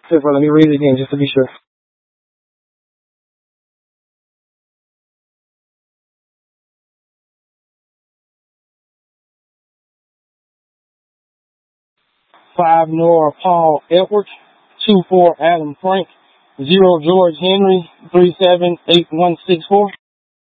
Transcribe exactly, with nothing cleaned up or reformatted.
So, bro, let me read it again just to be sure. Five Nora Paul Edwards, two four Adam Frank, zero George Henry, three seven eight one six four.